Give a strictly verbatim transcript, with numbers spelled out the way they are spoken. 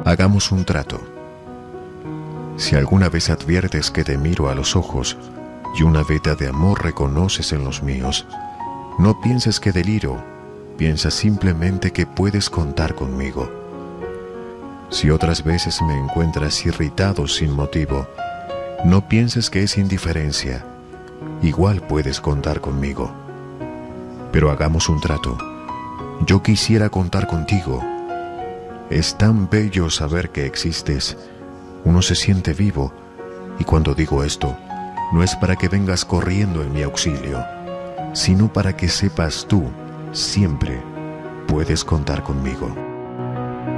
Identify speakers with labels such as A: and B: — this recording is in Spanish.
A: Hagamos un trato. Si alguna vez adviertes que te miro a los ojos y una veta de amor reconoces en los míos, no pienses que deliro, piensa simplemente que puedes contar conmigo. Si otras veces me encuentras irritado sin motivo, no pienses que es indiferencia, igual puedes contar conmigo. Pero hagamos un trato. Yo quisiera contar contigo. Es tan bello saber que existes. Uno se siente vivo, y cuando digo esto, no es para que vengas corriendo en mi auxilio, sino para que sepas tú, siempre puedes contar conmigo.